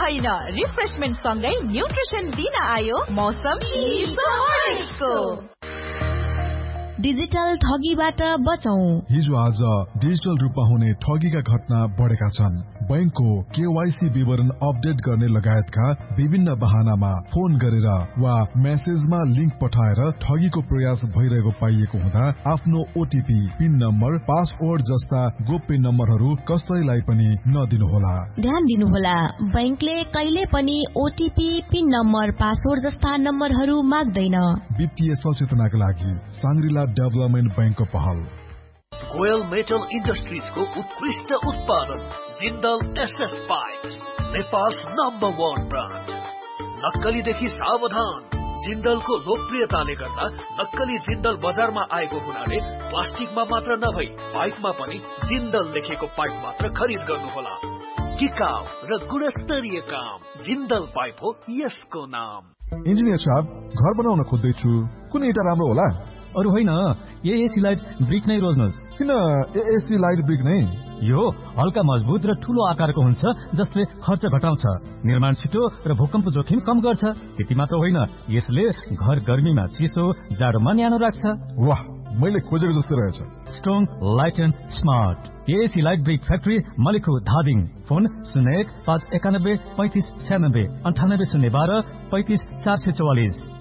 होइन, रिफ्रेशमेन्ट सँगै न्युट्रिसन दिन आयो मौसम को। डिजिटल ठगीबाट बचौं। हिजो आज डिजिटल रूपमा हुने ठगीका घटना बढेका छन्। बैंकको केवाईसी विवरण अपडेट गर्ने लगायतका विभिन्न बहानामा फोन गरेर वा मेसेजमा लिंक पठाएर ठगीको प्रयास भइरहेको पाइएको हुँदा आफ्नो ओटीपी, पिन नम्बर, पासवर्ड जस्ता गोप्य नम्बरहरू कसैलाई पनि नदिनुहोला। ध्यान दिनुहोला, बैंकले कहिले पनि ओटीपी, पिन नम्बर, पासवर्ड जस्ता नम्बरहरू माग्दैन। वित्तीय सचेतनाका लागि सांग्रिला डेभलपमेन्ट बैंकको पहल। गोयल मेटल इन्डस्ट्रिजको उत्कृष्ट उत्पादन Jindal SS pipe, Nepal's #1 brand. नक्कलीदेखि सावधान। जिन्दलको लोकप्रियताले गर्दा नक्कली जिन्दल बजारमा आएको हुनाले प्लास्टिकमा मात्र नभई पाइपमा पनि जिन्दल लेखेको पाइप मात्र खरिद गर्नुहोला। टिकाउ र गुणस्तरीय काम, जिन्दल पाइप हो यसको नाम। इन्जिनियर साहब, घर बनाउन खोज्दैछु, कुन इटा राम्रो होला? अरु होइन, एएसी लाइट ब्रिक नै रोज्नुहोस्। किन एएसी लाइट ब्रिक नै? यो हल्का मजबुत र ठूलो आकारको हुन्छ, जसले खर्च घटाउँछ, निर्माण छिटो र भूकम्प जोखिम कम गर्छ। त्यति मात्र होइन, यसले घर गर्मीमा चिसो, जाडोमा न्यानो राख्छ। वाह, मैले खोजेको जस्तो रहेछ। Strong, light and smart. AAC light brick factory, मलिखु, Dhading. Phone 01 591 35 96 98 012 35 444।